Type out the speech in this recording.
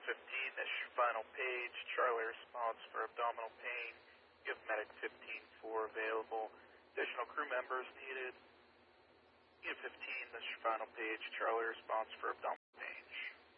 15, this is your final page. Charlie response for abdominal pain. You have medic 15-4 available. Additional crew members needed. Unit 15, this is your final page. Charlie response for abdominal